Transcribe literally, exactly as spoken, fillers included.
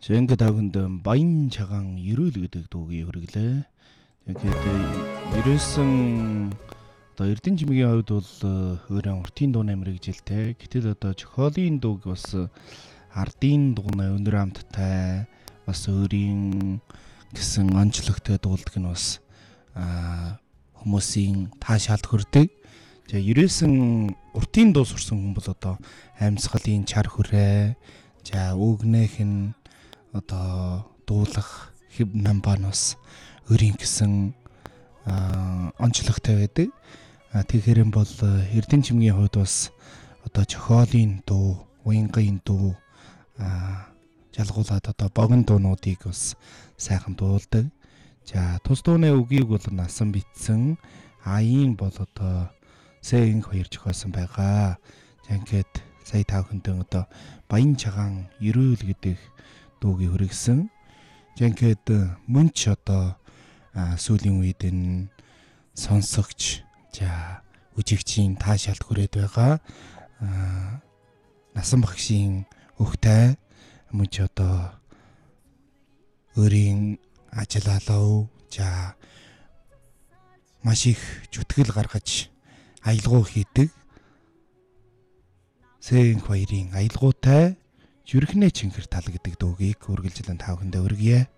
Ингээд аганд баян чаган ерөөл гэдэг дуугийг хүргэлээ. Тэгээд ерөөсөн одоо Эрдэнэ жимгийн хувьд бол өөрөө уртын дуу мэрэгжилтэй. Гэтэл одоо Чохолын дууг бас ардын дууна өнөр амттай бас өөрийн гэсэн онцлогтой дуулдаг нь бас хүмүүсийн таашаалд хүрдэг. За ерөөсөн уртын дуу сурсан хүн бол одоо амьсгалын чар хүрээ, за өгнөх нь одоо дуулах хэв намбанаас өөрийн гэсэн онцлогтой байдаг. Тэгэхээр юм бол Эрдэнэ жимгийн хувьд бас одоо Чохолын дуу, Уянгын дуу жалгуулад одоо богино дуунуудыг бас сайхан дуулдаг. За тус дууны үгийг бол насан битсэн, аян бол одоо Сэнг хоёр зохиосон байгаа. За ингээд сая та бүхэндээ одоо баян чаган ерөөл гэдэг дуугийг хүргэсэн. За ингээд мөн ч одоо сүүлийн үед энэ сонсогч, за үжигчийн таашаалд хүрээд байгаа. Насан багшийн өгтэй мөн ч одоо өөрийн ажиллалаа, за маш их зүтгэл гаргаж аялгау хийдэг Сэнг хоёрын аялгаутай Зүрхнээ чингэр тал гэдэг дуугийг үргэлжлэн та бүхэндээ өргөе.